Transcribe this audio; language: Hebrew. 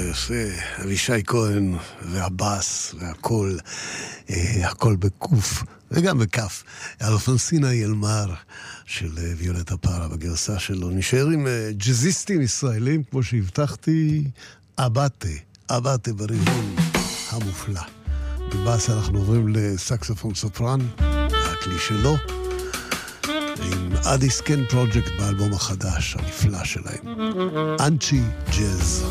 יפה. אבישי כהן והבאס והכל, הכל בקוף וגם בכף. אלפונסינה ילמר של ויולטה פארה בגרסה שלו. נשאר עם ג'זיסטים ישראלים, כמו שהבטחתי, אבטה בריבון המופלא. בבאס אנחנו עוברים לסקסופון סופרן, הכלי שלו, עם אדיס קן פרוג'קט באלבום החדש הנפלא שלהם, אנצ'י ג'אז.